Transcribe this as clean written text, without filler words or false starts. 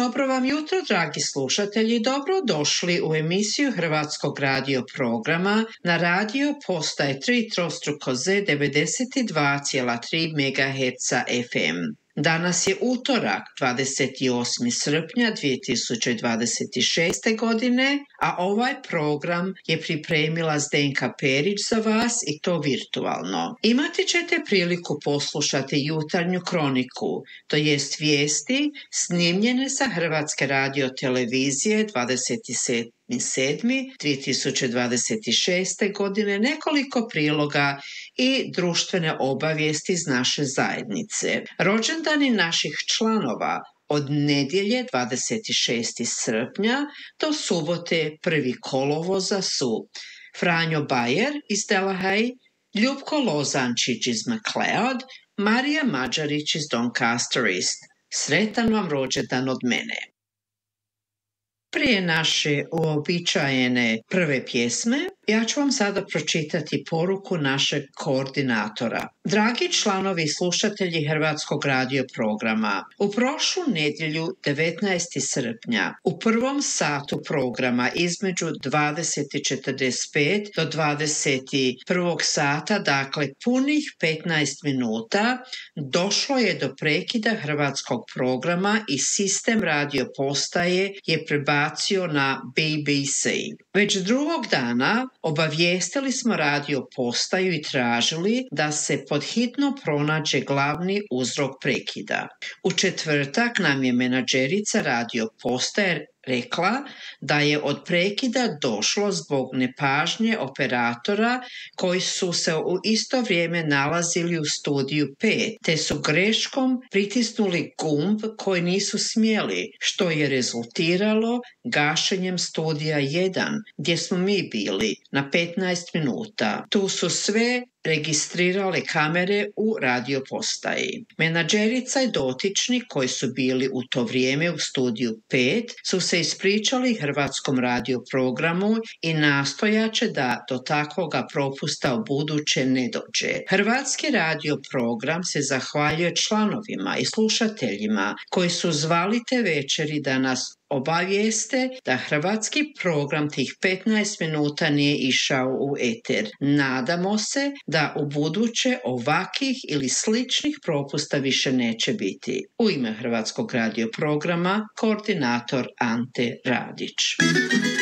Dobro vam jutro, dragi slušatelji, dobrodošli u emisiju Hrvatskog radio programa na radio postaje 3 trostruko Z 92,3 MHz FM. Danas je utorak, 28. srpnja 2026. godine, a ovaj program je pripremila Zdenka Perić za vas i to virtualno. Imati ćete priliku poslušati jutarnju kroniku, to jest vijesti snimljene sa Hrvatske radiotelevizije 27.7.2026. godine, nekoliko priloga i društvene obavijesti iz naše zajednice. Rođendani naših članova od nedjelje 26. srpnja do subote 1. kolovoza su Franjo Bajer iz Delahaye, Ljubko Lozančić iz McLeod, Marija Mađarić iz Doncaster East. Sretan vam rođendan od mene. Prije naše uobičajene prve pjesme, ja ću vam sada pročitati poruku našeg koordinatora. Dragi članovi i slušatelji Hrvatskog radio programa, u prošlu nedjelju 19. srpnja u prvom satu programa između 20:45 do 21. sata, dakle punih 15 minuta, došlo je do prekida hrvatskog programa i sistem radio postaje je prebacio na BBC. Već drugog dana obavijestili smo radio postaju i tražili da se podhitno pronađe glavni uzrok prekida. U četvrtak nam je menadžerica radio postaje rekla da je od prekida došlo zbog nepažnje operatora koji su se u isto vrijeme nalazili u studiju 5, te su greškom pritisnuli gumb koji nisu smjeli, što je rezultiralo gašenjem studija 1, gdje smo mi bili, na 15 minuta. Tu su sve registrirale kamere u radio postaji. Menadžerica i dotični koji su bili u to vrijeme u studiju 5 su se ispričali Hrvatskom radio programu i nastojaće da do takvoga propusta u buduće ne dođe. Hrvatski radio program se zahvaljuje članovima i slušateljima koji su zvali te večeri da nas obavijeste da hrvatski program tih 15 minuta nije išao u eter. Nadamo se da u buduće ovakvih ili sličnih propusta više neće biti. U ime Hrvatskog radio programa, koordinator Ante Radić.